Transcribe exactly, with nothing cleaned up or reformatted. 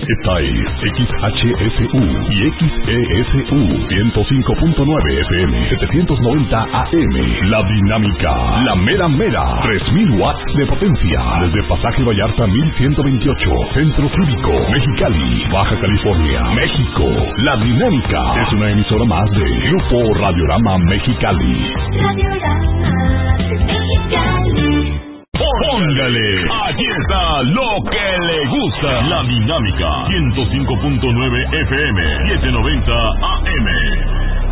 Esta es X H S U y X E S U ciento cinco punto nueve F M, setecientos noventa A M. La dinámica, la mera mera, tres mil watts de potencia. Desde Pasaje Vallarta mil ciento veintiocho, Centro Cívico, Mexicali, Baja California, México. La dinámica es una emisora más de Grupo Radiorama Mexicali. Radiorama Mexicali. Póngale, aquí está lo que le gusta. La dinámica, ciento cinco punto nueve F M, setecientos noventa A M.